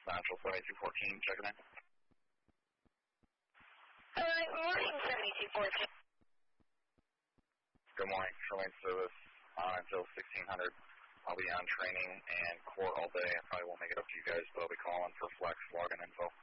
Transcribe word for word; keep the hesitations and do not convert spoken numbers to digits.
Central seventy-two fourteen, checking in. Uh, morning, seventy-two fourteen. Good morning, Shoreline Service on until sixteen hundred. I'll be on training and court all day. I probably won't make it up to you guys, but I'll be calling for flex login info.